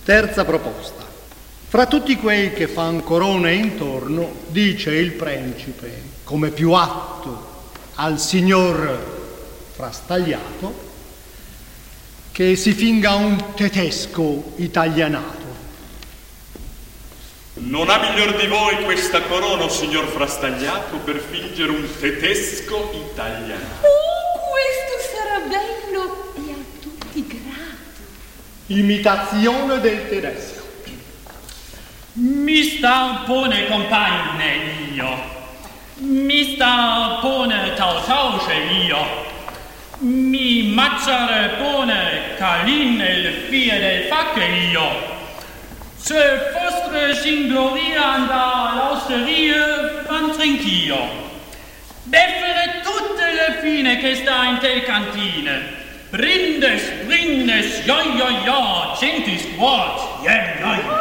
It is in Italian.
Terza proposta. Fra tutti quei che fan corone intorno, dice il principe, come più atto al signor Frastagliato, che si finga un tedesco italianato. Non ha miglior di voi questa corona, signor Frastagliato, per fingere un tedesco italiano. Oh, questo sarà bello e a tutti grato. Imitazione del tedesco. Mi sta pone compagne io. Mi sta pone tausche io. Mi mazzare pone calin il fie del facche io. Se vostre singloria anda all'osteria van trinch'io. Beffere tutte le fine che sta in te cantine. Brindes, brindes, ja, ja, ja, centis quart, ja, ja, ja.